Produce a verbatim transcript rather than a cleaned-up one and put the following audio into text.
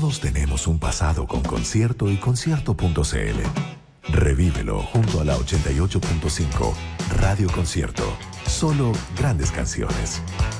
Todos tenemos un pasado con Concierto y Concierto punto c l. Revívelo junto a la ochenta y ocho punto cinco Radio Concierto. Solo grandes canciones.